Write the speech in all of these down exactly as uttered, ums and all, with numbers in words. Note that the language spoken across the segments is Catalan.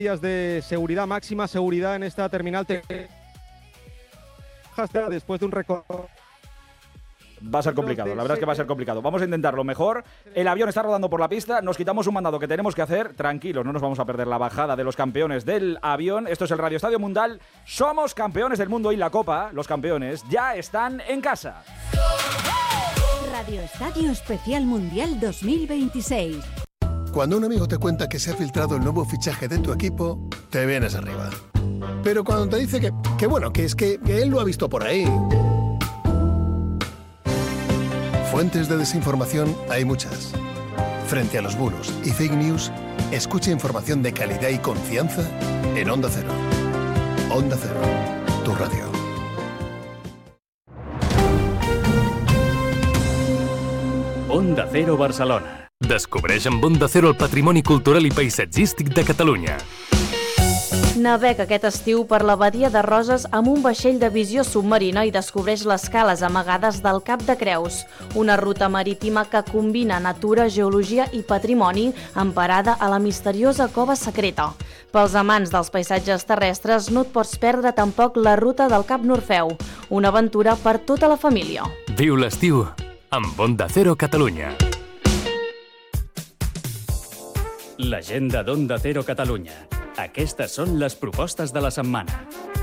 de seguridad, máxima seguridad en esta terminal después de un recorrido. Va a ser complicado, la verdad es que va a ser complicado. Vamos a intentarlo mejor. El avión está rodando por la pista, nos quitamos un mandado que tenemos que hacer. Tranquilos, no nos vamos a perder la bajada de los campeones del avión. Esto es el Radio Estadio Mundial. Somos campeones del mundo y la Copa, los campeones, ya están en casa. Radio Estadio Especial Mundial dos mil veintiséis. Cuando un amigo te cuenta que se ha filtrado el nuevo fichaje de tu equipo, te vienes arriba. Pero cuando te dice que, que bueno, que es que, que él lo ha visto por ahí... Fuentes de desinformación hay muchas. Frente a los bulos y fake news, escucha información de calidad y confianza en Onda Cero. Onda Cero, tu radio. Onda Cero Barcelona. Descobreix amb Onda Cero el patrimoni cultural i paisatgístic de Catalunya. Navega aquest estiu per la badia de Roses amb un vaixell de visió submarina i descobreix les cales amagades del Cap de Creus, una ruta marítima que combina natura, geologia i patrimoni amb parada a la misteriosa cova secreta. Pels amants dels paisatges terrestres no et pots perdre tampoc la ruta del Cap Norfeu, una aventura per tota la família. Viu l'estiu amb Onda Cero Catalunya. L'agenda d'Onda Cero Catalunya. Aquestes són les propostes de la setmana.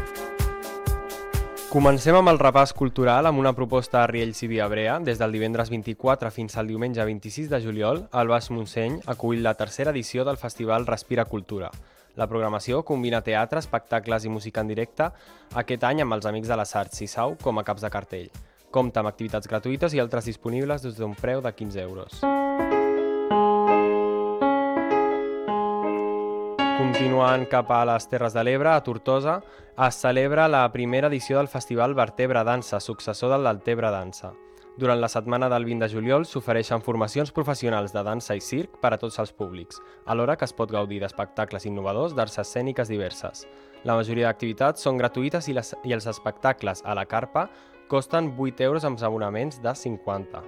Comencem amb el repàs cultural amb una proposta a Riells i Viabrea. Des del divendres vint-i-quatre fins al diumenge vint-i-sis de juliol, el Baix Montseny acull la tercera edició del festival Respira Cultura. La programació combina teatre, espectacles i música en directe, aquest any amb els Amics de les Arts i Sau com a caps de cartell. Compta amb activitats gratuïtes i altres disponibles des d'un preu de quinze euros. Continuant cap a les Terres de l'Ebre, a Tortosa, es celebra la primera edició del Festival Vertebra Dansa, successor del Deltebre Dansa. Durant la setmana del vint de juliol s'ofereixen formacions professionals de dansa i circ per a tots els públics, alhora que es pot gaudir d'espectacles innovadors d'arts escèniques diverses. La majoria d'activitats són gratuïtes i, les, i els espectacles a la carpa costen vuit euros amb abonaments de cinquanta.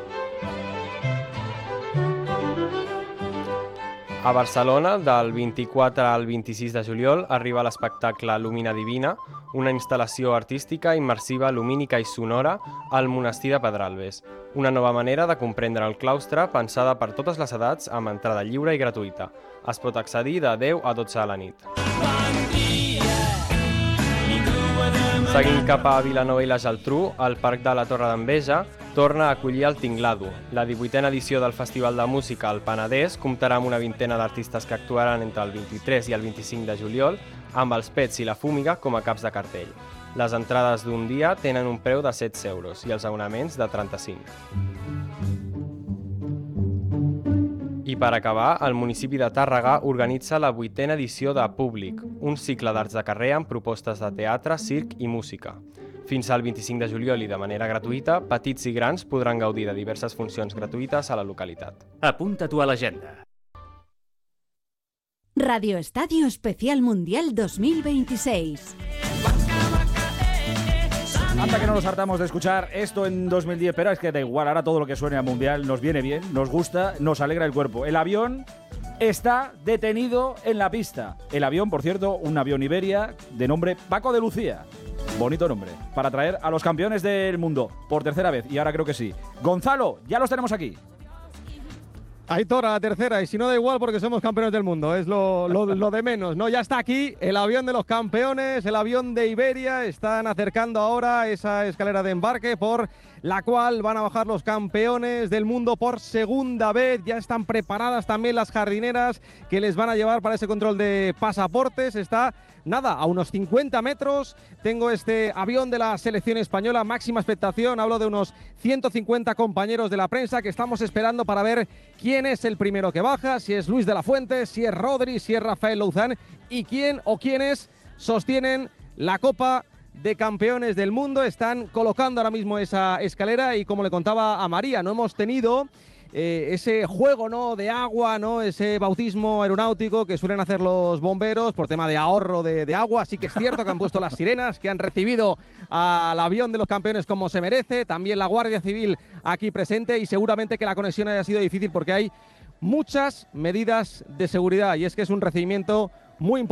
A Barcelona, del vint-i-quatre al vint-i-sis de juliol, arriba l'espectacle Lumina Divina, una instal·lació artística, immersiva, lumínica i sonora al monestir de Pedralbes. Una nova manera de comprendre el claustre pensada per totes les edats amb entrada lliure i gratuïta. Es pot accedir de deu a dotze de la nit. Seguint cap a Vilanova i la Geltrú, el Parc de la Torre d'Enveja torna a acollir el Tinglado. La divuitena edició del Festival de Música al Penedès comptarà amb una vintena d'artistes que actuaran entre el vint-i-tres i el vint-i-cinc de juliol, amb els Pets i la Fúmiga com a caps de cartell. Les entrades d'un dia tenen un preu de setze euros i els abonaments de trenta-cinc. I per acabar, el municipi de Tàrrega organitza la vuitena edició de Públic, un cicle d'arts de carrer amb propostes de teatre, circ i música. Fins al vint-i-cinc de juliol i de manera gratuïta, petits i grans podran gaudir de diverses funcions gratuïtes a la localitat. Apunta-t'ho a l'agenda. Radio Estadio Especial Mundial dos mil veintiséis. Hasta que no nos hartamos de escuchar esto en dos mil diez, pero es que da igual, ahora todo lo que suene a Mundial nos viene bien, nos gusta, nos alegra el cuerpo. El avión está detenido en la pista. El avión, por cierto, un avión Iberia de nombre Paco de Lucía. Bonito nombre, para traer a los campeones del mundo por tercera vez, y ahora creo que sí. Gonzalo, ya los tenemos aquí. Aitor, a la tercera, y si no da igual porque somos campeones del mundo, es lo, lo, lo de menos, ¿no? Ya está aquí el avión de los campeones, el avión de Iberia, están acercando ahora esa escalera de embarque por la cual van a bajar los campeones del mundo por segunda vez. Ya están preparadas también las jardineras que les van a llevar para ese control de pasaportes. Está, nada, a unos cincuenta metros. Tengo este avión de la selección española, máxima expectación. Hablo de unos ciento cincuenta compañeros de la prensa que estamos esperando para ver quién es el primero que baja, si es Luis de la Fuente, si es Rodri, si es Rafael Louzán y quién o quiénes sostienen la Copa de Campeones del Mundo. Están colocando ahora mismo esa escalera y, como le contaba a María, no hemos tenido eh, ese juego, ¿no?, de agua, ¿no?, ese bautismo aeronáutico que suelen hacer los bomberos por tema de ahorro de, de agua. Así que es cierto que han puesto las sirenas, que han recibido al avión de los campeones como se merece, también la Guardia Civil aquí presente, y seguramente que la conexión haya sido difícil porque hay muchas medidas de seguridad, y es que es un recibimiento muy importante.